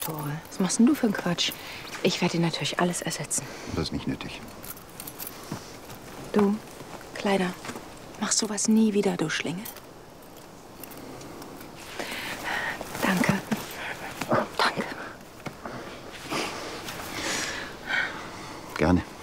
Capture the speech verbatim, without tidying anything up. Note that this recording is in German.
Toll, was machst denn du für einen Quatsch? Ich werde dir natürlich alles ersetzen. Das ist nicht nötig. Du, Kleider, machst sowas nie wieder, du Schlingel? Danke. Danke. Gerne.